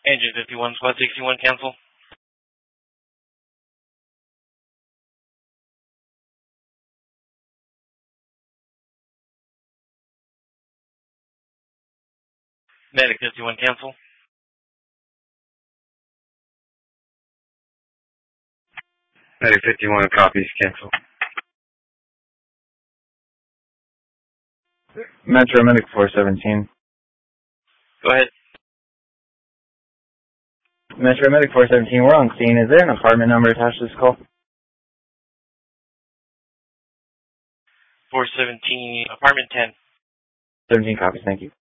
Engine 51, Squad 61, cancel. Medic 51, cancel. Medic 51 copies, cancel. Metro Medic 417. Go ahead. Metro Medic 417, we're on scene. Is there an apartment number attached to this call? 417, apartment 10. 17 copies, thank you.